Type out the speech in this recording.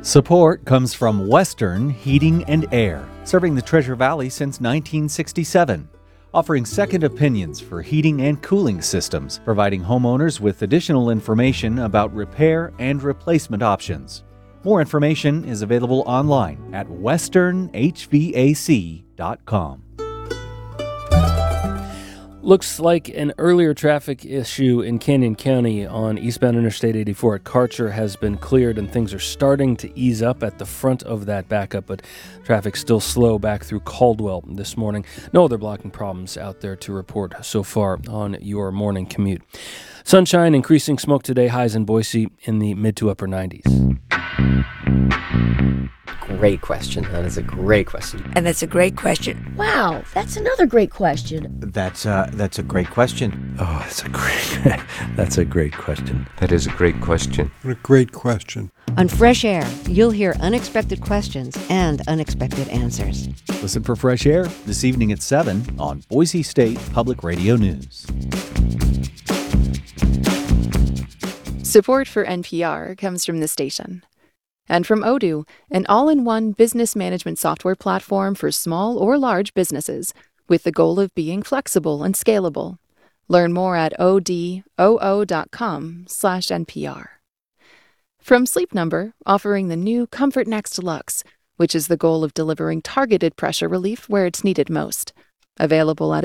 Support comes from Western Heating and Air, serving the Treasure Valley since 1967. Offering second opinions for heating and cooling systems, providing homeowners with additional information about repair and replacement options. More information is available online at westernhvac.com. Looks like an earlier traffic issue in Canyon County on eastbound Interstate 84 at Karcher has been cleared, and things are starting to ease up at the front of that backup, but traffic's still slow back through Caldwell this morning. No other blocking problems out there to report so far on your morning commute. Sunshine, increasing smoke today, highs in Boise in the mid to upper 90s. Great question. That is a great question. And that's a great question. Wow, that's another great question. That's a great question. Oh, that's a great question. That is a great question. What a great question. On Fresh Air, you'll hear unexpected questions and unexpected answers. Listen for Fresh Air this evening at 7 on Boise State Public Radio News. Support for NPR comes from the station. And from Odoo, an all-in-one business management software platform for small or large businesses, with the goal of being flexible and scalable. Learn more at odoo.com/NPR. From Sleep Number, offering the new Comfort Next Luxe, which is the goal of delivering targeted pressure relief where it's needed most. Available at